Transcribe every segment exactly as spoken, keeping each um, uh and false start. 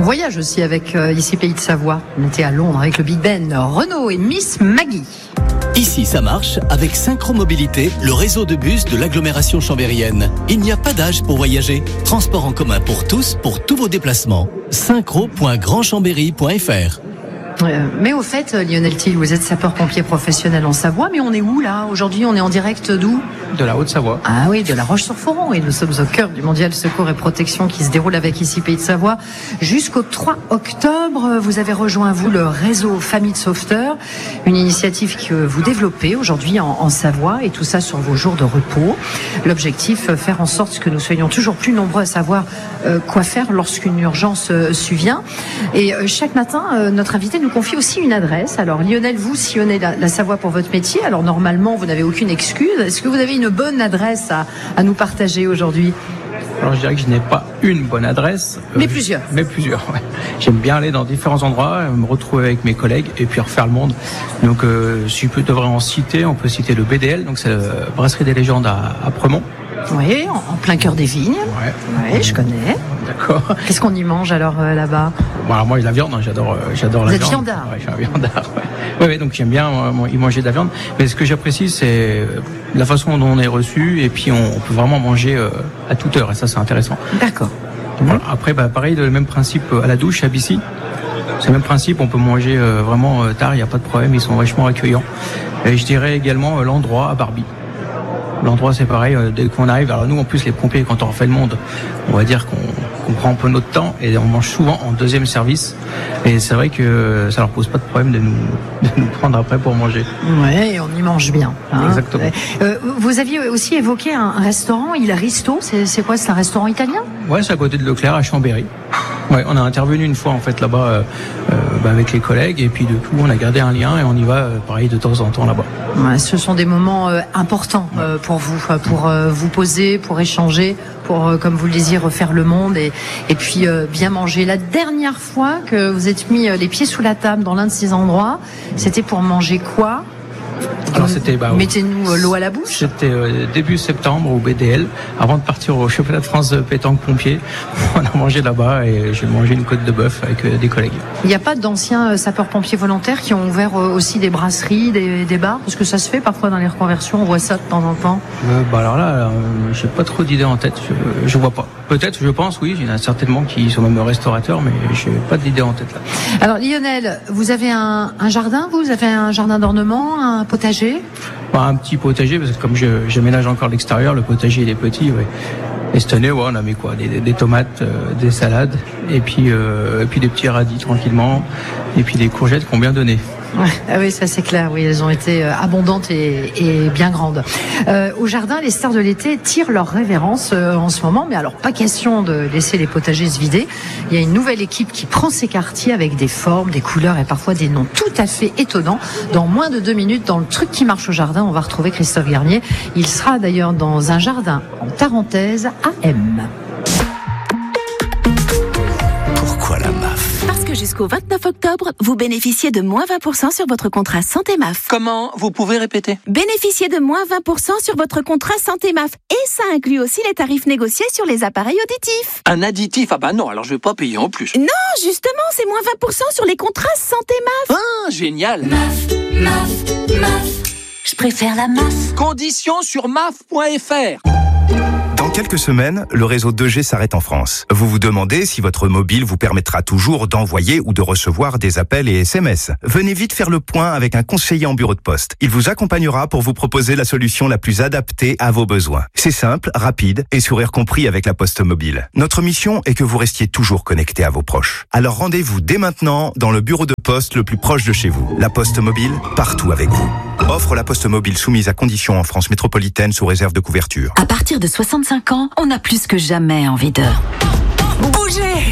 voyage aussi avec euh, ici Pays de Savoie. On était à Londres avec le Big Ben, Renault et Miss Maggie. Ici, ça marche avec Synchro Mobilité, le réseau de bus de l'agglomération chambérienne. Il n'y a pas d'âge pour voyager. Transport en commun pour tous, pour tous vos déplacements. synchro point grand chambéry point f r. Euh, mais au fait, Lionel Thiel, vous êtes sapeur-pompier professionnel en Savoie, mais on est où là? Aujourd'hui, on est en direct d'où? De la Haute-Savoie. Ah oui, de la Roche-sur-Foron. Et nous sommes au cœur du Mondial Secours et Protection qui se déroule avec ici Pays de Savoie. Jusqu'au trois octobre, vous avez rejoint, vous, le réseau Famille de Sauveteurs, une initiative que vous développez aujourd'hui en, en Savoie, et tout ça sur vos jours de repos. L'objectif, faire en sorte que nous soyons toujours plus nombreux à savoir euh, quoi faire lorsqu'une urgence euh, survient. Et euh, chaque matin, euh, notre invité nous confie aussi une adresse. Alors Lionel, vous sillonnez la, la Savoie pour votre métier, alors normalement vous n'avez aucune excuse. Est-ce que vous avez une bonne adresse à, à nous partager aujourd'hui? Alors je dirais que je n'ai pas une bonne adresse. Mais euh, plusieurs. Mais plusieurs, ouais. J'aime bien aller dans différents endroits, me retrouver avec mes collègues et puis refaire le monde. Donc euh, si je devrais en citer, on peut citer le B D L, donc c'est la Brasserie des Légendes à, à Premont. Oui, en, en plein cœur des vignes. Ouais. Oui, je connais. D'accord. Qu'est-ce qu'on y mange alors euh, là-bas? Bon, alors moi, la viande, hein, j'adore, euh, j'adore Vous la êtes viande. viandard? Ouais, je suis un viandard. Ouais. Ouais, ouais, donc j'aime bien euh, y manger de la viande. Mais ce que j'apprécie, c'est la façon dont on est reçu, et puis on, on peut vraiment manger euh, à toute heure, et ça, c'est intéressant. D'accord. Voilà. Après, bah, pareil, le même principe à la douche, à Bissy. C'est le même principe, on peut manger euh, vraiment euh, tard, il n'y a pas de problème, ils sont vachement accueillants. Et je dirais également euh, l'endroit à Barbie. L'endroit, c'est pareil, euh, dès qu'on arrive, alors nous, en plus, les pompiers, quand on refait le monde, on va dire qu'on qu'on prend un peu notre temps, et on mange souvent en deuxième service. Et c'est vrai que ça leur pose pas de problème de nous, de nous prendre après pour manger. Ouais, on y mange bien. Hein. Exactement. Euh, vous aviez aussi évoqué un, un restaurant, Il Risto. C'est, c'est quoi? C'est un restaurant italien? Ouais, c'est à côté de Leclerc, à Chambéry. Ouais, on a intervenu une fois en fait là-bas euh, euh, bah, avec les collègues, et puis depuis on a gardé un lien et on y va euh, pareil de temps en temps là-bas. Ouais, ce sont des moments euh, importants euh, pour vous, pour euh, vous poser, pour échanger, pour euh, comme vous le disiez refaire le monde, et, et puis euh, bien manger. La dernière fois que vous êtes mis euh, les pieds sous la table dans l'un de ces endroits, c'était pour manger quoi? Alors c'était bah, mettez-nous euh, l'eau à la bouche. C'était euh, début septembre au B D L, avant de partir au championnat de France de pétanque pompier. On a mangé là-bas et j'ai mangé une côte de bœuf avec euh, des collègues. Il n'y a pas d'anciens euh, sapeurs-pompiers volontaires qui ont ouvert euh, aussi des brasseries, des, des bars? Parce que ça se fait parfois dans les reconversions, on voit ça de temps en temps. Euh, bah alors là, euh, j'ai pas trop d'idées en tête, je, je vois pas. Peut-être, je pense, oui, il y en a certainement qui sont même restaurateurs, mais j'ai pas d'idée en tête là. Alors Lionel, vous avez un, un jardin, vous, vous avez un jardin d'ornement, un potager? Bah, un petit potager, parce que comme je, je ménage encore l'extérieur, le potager il est petit, ouais. Et cette année, ouais, on a mis quoi, des, des tomates, euh, des salades, et puis, euh, et puis des petits radis tranquillement, et puis des courgettes qui ont bien donné. Ouais, ah oui, ça c'est clair, oui, elles ont été euh, abondantes et, et bien grandes. Euh, au jardin, les stars de l'été tirent leur révérence euh, en ce moment, mais alors pas question de laisser les potagers se vider. Il y a une nouvelle équipe qui prend ses quartiers avec des formes, des couleurs et parfois des noms tout à fait étonnants. Dans moins de deux minutes, dans le truc qui marche au jardin, on va retrouver Christophe Garnier. Il sera d'ailleurs dans un jardin en Tarentaise à M. Pourquoi la M A F? Parce que jusqu'au vingt-neuf octobre, vous bénéficiez de moins vingt pour cent sur votre contrat Santé M A F. Comment? Vous pouvez répéter? Bénéficiez de moins vingt pour cent sur votre contrat Santé M A F. Et ça inclut aussi les tarifs négociés sur les appareils auditifs. Un additif? Ah bah non, alors je vais pas payer en plus. Non, justement, c'est moins vingt pour cent sur les contrats Santé M A F. Ah, génial. M A F, M A F, M A F. Je préfère la M A F. Conditions sur M A F point F R. Dans quelques semaines, le réseau deux G s'arrête en France. Vous vous demandez si votre mobile vous permettra toujours d'envoyer ou de recevoir des appels et S M S. Venez vite faire le point avec un conseiller en bureau de poste. Il vous accompagnera pour vous proposer la solution la plus adaptée à vos besoins. C'est simple, rapide et sourire compris avec la Poste Mobile. Notre mission est que vous restiez toujours connecté à vos proches. Alors rendez-vous dès maintenant dans le bureau de poste le plus proche de chez vous. La Poste Mobile, partout avec vous. Offre la Poste Mobile soumise à conditions en France métropolitaine sous réserve de couverture. À partir de soixante-cinq ans, on a plus que jamais envie de bouger,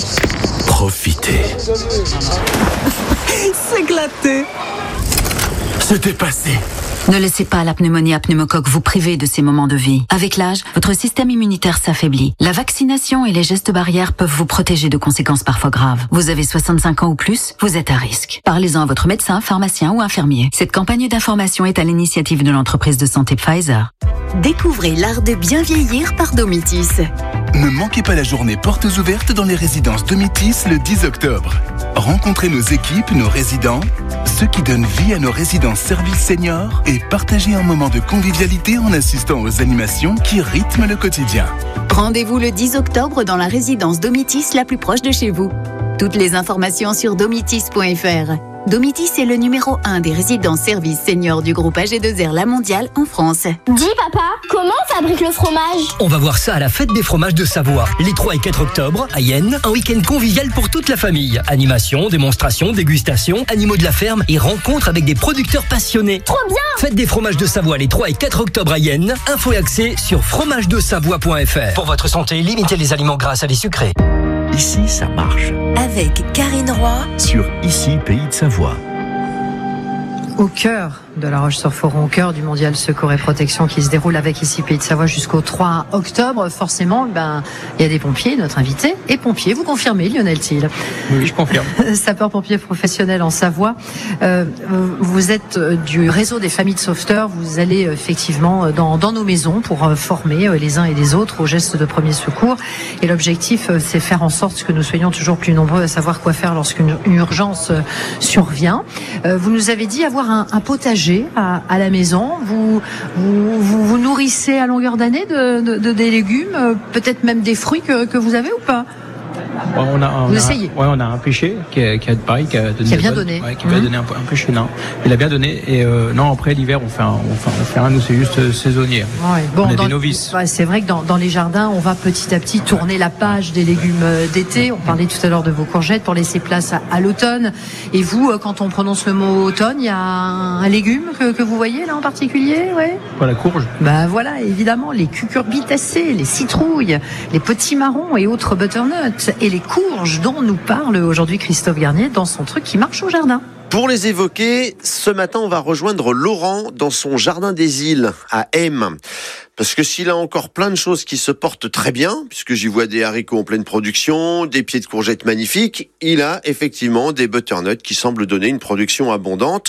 Profitez. s'éclater, C'était passé. Ne laissez pas la pneumonie à pneumocoque vous priver de ces moments de vie. Avec l'âge, votre système immunitaire s'affaiblit. La vaccination et les gestes barrières peuvent vous protéger de conséquences parfois graves. Vous avez soixante-cinq ans ou plus, vous êtes à risque. Parlez-en à votre médecin, pharmacien ou infirmier. Cette campagne d'information est à l'initiative de l'entreprise de santé Pfizer. Découvrez l'art de bien vieillir par Domitis. Ne manquez pas la journée portes ouvertes dans les résidences Domitis le dix octobre. Rencontrez nos équipes, nos résidents, ceux qui donnent vie à nos résidences services seniors et partagez un moment de convivialité en assistant aux animations qui rythment le quotidien. Rendez-vous le dix octobre dans la résidence Domitis la plus proche de chez vous. Toutes les informations sur domitis point f r. Domitis est le numéro un des résidences services seniors du groupe A G deux R La Mondiale en France. Dis papa, comment on fabrique le fromage? On va voir ça à la fête des fromages de Savoie. Les trois et quatre octobre, à Yenne, un week-end convivial pour toute la famille. Animation, démonstration, dégustation, animaux de la ferme et rencontres avec des producteurs passionnés. Trop bien! Fête des fromages de Savoie les trois et quatre octobre à Yenne. Info et accès sur fromage de savoie point f r. Pour votre santé, limitez les aliments gras et sucrés. Ici, ça marche. Avec Karine Roy sur Ici, Pays de Savoie. Au cœur de La Roche-sur-Foron, au cœur du Mondial Secours et Protection qui se déroule avec Ici Pays de Savoie jusqu'au trois octobre, forcément, ben, il y a des pompiers, notre invité est pompier. Vous confirmez, Lionel Thiel? Oui, je confirme. Sapeur-pompier professionnel en Savoie. Euh, vous êtes du réseau des familles de sauveteurs. Vous allez effectivement dans, dans nos maisons pour former les uns et les autres aux gestes de premier secours. Et l'objectif, c'est faire en sorte que nous soyons toujours plus nombreux à savoir quoi faire lorsqu'une une urgence survient. Euh, vous nous avez dit avoir un, un potager À, à la maison. Vous vous, vous, vous nourrissez à longueur d'année de, de, de des légumes, peut-être même des fruits que, que vous avez ou pas? Ouais, on a, on vous a, essayez. Ouais, on a un pêcher qui a, qui a pareil, qui a donné, qui a bien bonne, donné, ouais, qui mmh. a donné un, un pêcher, non. Il a bien donné. Et euh, non, après l'hiver, on fait un, on fait, on fait un, nous c'est juste saisonnier. Ouais, bon, on est dans, des novices. Ouais, c'est vrai que dans, dans les jardins, on va petit à petit tourner la page des légumes d'été. On parlait tout à l'heure de vos courgettes pour laisser place à, à l'automne. Et vous, quand on prononce le mot automne, il y a un, un légume que, que vous voyez là en particulier, ouais. Quoi, la courge? Ben voilà, évidemment, les cucurbitacées, les citrouilles, les petits marrons et autres butternuts et les courges dont nous parle aujourd'hui Christophe Garnier dans son truc qui marche au jardin. Pour les évoquer, ce matin, on va rejoindre Laurent dans son jardin des îles à Aime. Parce que s'il a encore plein de choses qui se portent très bien, puisque j'y vois des haricots en pleine production, des pieds de courgettes magnifiques, il a effectivement des butternuts qui semblent donner une production abondante.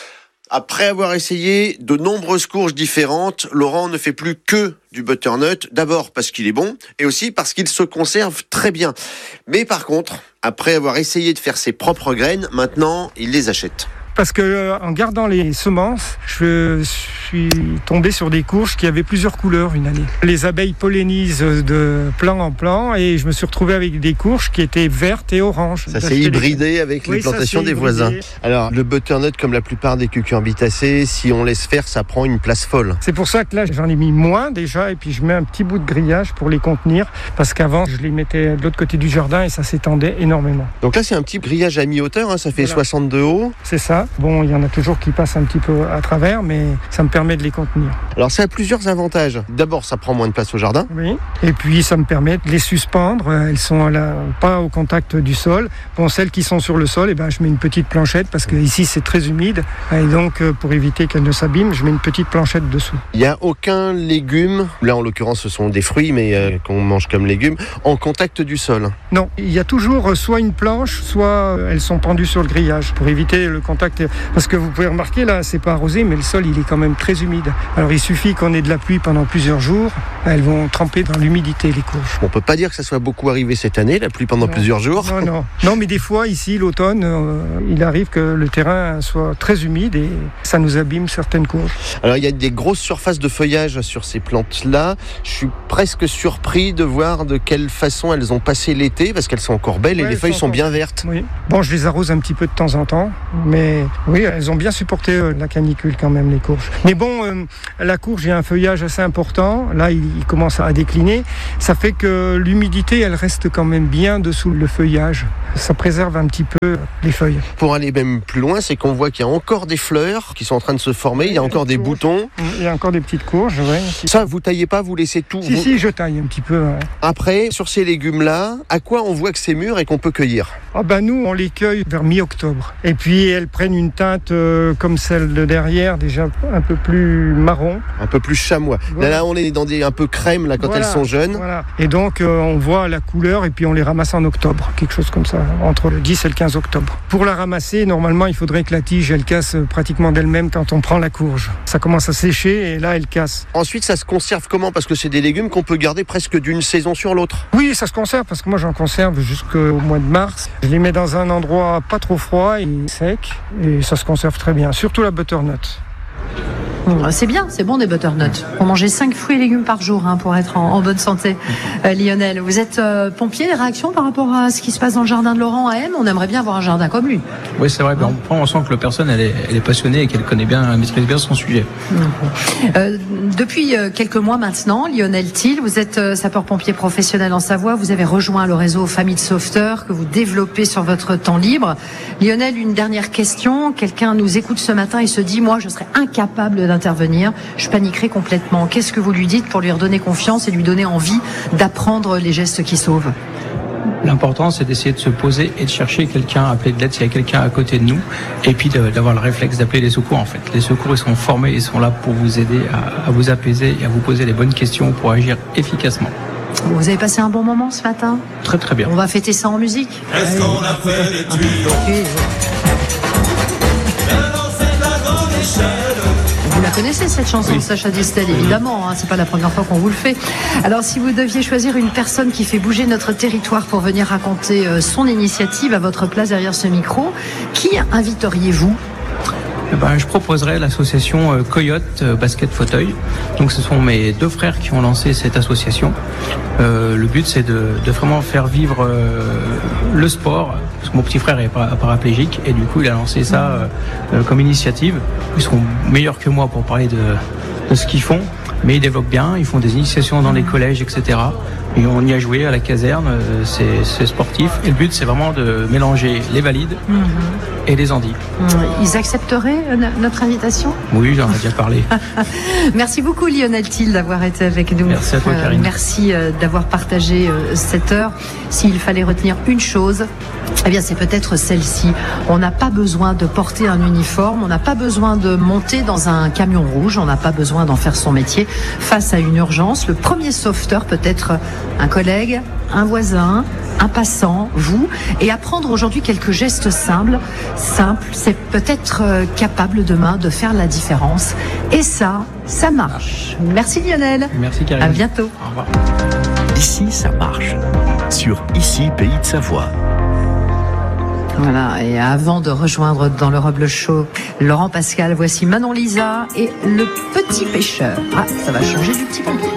Après avoir essayé de nombreuses courges différentes, Laurent ne fait plus que du butternut, d'abord parce qu'il est bon, et aussi parce qu'il se conserve très bien. Mais par contre, après avoir essayé de faire ses propres graines, maintenant, il les achète. Parce que euh, en gardant les semences, je suis tombé sur des courges qui avaient plusieurs couleurs une année. Les abeilles pollinisent de plan en plan et je me suis retrouvé avec des courges qui étaient vertes et oranges. Ça s'est hybridé les... avec oui, les plantations des hybridé. voisins. Alors le butternut, comme la plupart des cucurbitacées, si on laisse faire, ça prend une place folle. C'est pour ça que là j'en ai mis moins déjà et puis je mets un petit bout de grillage pour les contenir parce qu'avant je les mettais de l'autre côté du jardin et ça s'étendait énormément. Donc là c'est un petit grillage à mi-hauteur, hein, ça fait voilà. soixante de haut. C'est ça. Bon, il y en a toujours qui passent un petit peu à travers, mais ça me permet de les contenir. Alors ça a plusieurs avantages. D'abord, ça prend moins de place au jardin. Oui. Et puis ça me permet de les suspendre. Elles sont là, pas au contact du sol. Bon, celles qui sont sur le sol, eh ben, je mets une petite planchette parce que ici c'est très humide. Et donc, pour éviter qu'elles ne s'abîment, je mets une petite planchette dessous. Il n'y a aucun légume, là en l'occurrence ce sont des fruits, mais euh, qu'on mange comme légumes, en contact du sol. Non, il y a toujours soit une planche, soit elles sont pendues sur le grillage pour éviter le contact. Parce que vous pouvez remarquer, là, c'est pas arrosé, mais le sol, il est quand même très humide. Alors, il suffit qu'on ait de la pluie pendant plusieurs jours. Elles vont tremper dans l'humidité, les courges. On peut pas dire que ça soit beaucoup arrivé cette année, la pluie pendant non. plusieurs jours. Non, non. Non, mais des fois, ici, l'automne, euh, il arrive que le terrain soit très humide et ça nous abîme certaines courges. Alors, il y a des grosses surfaces de feuillage sur ces plantes-là. Je suis presque surpris de voir de quelle façon elles ont passé l'été, parce qu'elles sont encore belles ouais, et les feuilles sont, sont bien vertes. Oui. Bon, je les arrose un petit peu de temps en temps, mais oui, elles ont bien supporté euh, la canicule quand même, les courges. Mais bon, euh, la courge, il y a un feuillage assez important. Là, il, il commence à décliner. Ça fait que l'humidité, elle reste quand même bien dessous le feuillage. Ça préserve un petit peu les feuilles. Pour aller même plus loin, c'est qu'on voit qu'il y a encore des fleurs qui sont en train de se former. Il y a encore des courges. boutons. Il y a encore des petites courges, ouais. Ça, vous taillez pas, vous laissez tout. Si, vous... si, je taille un petit peu. Ouais. Après, sur ces légumes-là, à quoi on voit que c'est mûr et qu'on peut cueillir? Ah ben nous, on les cueille vers mi-octobre. Et puis, elles prennent prennent une teinte euh, comme celle de derrière, déjà un peu plus marron. Un peu plus chamois. Voilà. Là, là, on est dans des un peu crème là, quand voilà, elles sont jeunes. Voilà. Et donc, euh, on voit la couleur et puis on les ramasse en octobre, quelque chose comme ça, entre le dix et le quinze octobre. Pour la ramasser, normalement, il faudrait que la tige, elle casse pratiquement d'elle-même quand on prend la courge. Ça commence à sécher et là, elle casse. Ensuite, ça se conserve comment? Parce que c'est des légumes qu'on peut garder presque d'une saison sur l'autre. Oui, ça se conserve parce que moi, j'en conserve jusqu'au mois de mars. Je les mets dans un endroit pas trop froid et sec et ça se conserve très bien, surtout la butternut. C'est bien, c'est bon des butternuts. Pour manger cinq fruits et légumes par jour hein, pour être en, en bonne santé. Euh, Lionel, vous êtes euh, pompier, les réactions par rapport à ce qui se passe dans le jardin de Laurent à M? On aimerait bien avoir un jardin comme lui. Oui, c'est vrai. Ben, on, on sent que la personne, elle est, elle est passionnée et qu'elle connaît bien, elle maîtrise bien son sujet. Mmh. Euh, depuis euh, quelques mois maintenant, Lionel Thiel, vous êtes euh, sapeur-pompier professionnel en Savoie. Vous avez rejoint le réseau Famille de Sauveteurs que vous développez sur votre temps libre. Lionel, une dernière question. Quelqu'un nous écoute ce matin et se dit, moi, je serais incapable d'intervenir. Je paniquerais complètement. Qu'est-ce que vous lui dites pour lui redonner confiance et lui donner envie d'apprendre les gestes qui sauvent? L'important, c'est d'essayer de se poser et de chercher quelqu'un, appeler de l'aide s'il y a quelqu'un à côté de nous, et puis de, d'avoir le réflexe d'appeler les secours. En fait, les secours, ils sont formés, ils sont là pour vous aider à, à vous apaiser et à vous poser les bonnes questions pour agir efficacement. Vous avez passé un bon moment ce matin? Très très bien. On va fêter ça en musique. Est-ce qu'on a fait les tuyaux? Vous la connaissez cette chanson, oui. Sacha Distel, évidemment, hein, c'est pas la première fois qu'on vous le fait. Alors si vous deviez choisir une personne qui fait bouger notre territoire pour venir raconter euh, son initiative à votre place derrière ce micro, qui inviteriez-vous? Eh ben, je proposerais l'association euh, Coyote euh, Basket Fauteuil. Donc ce sont mes deux frères qui ont lancé cette association. Euh, le but c'est de, de vraiment faire vivre euh, le sport, parce que mon petit frère est para- paraplégique et du coup il a lancé ça euh, euh, comme initiative. Ils seront meilleurs que moi pour parler de, de ce qu'ils font, mais ils développent bien, ils font des initiations dans les collèges, et cetera. Et on y a joué à la caserne, euh, c'est, c'est sportif. Et le but c'est vraiment de mélanger les valides mmh. et les handis. Ils accepteraient euh, notre invitation? Oui, j'en ai déjà parlé. Merci beaucoup Lionel Thiel d'avoir été avec nous. Merci à toi Karine. Euh, merci euh, d'avoir partagé euh, cette heure. S'il fallait retenir une chose, eh bien c'est peut-être celle-ci. On n'a pas besoin de porter un uniforme, on n'a pas besoin de monter dans un camion rouge, on n'a pas besoin d'en faire son métier. Face à une urgence, le premier sauveteur peut être un collègue, un voisin, un passant, vous, et apprendre aujourd'hui quelques gestes simples, simples, c'est peut-être euh, capable demain de faire la différence. Et ça, ça marche. Merci Lionel. Merci Karine. À bientôt. Au revoir. Ici, ça marche. Sur Ici, Pays de Savoie. Voilà, et avant de rejoindre dans le Roble Show Laurent Pascal, voici Manon Lisa et le petit pêcheur. Ah, ça va changer du petit pompier.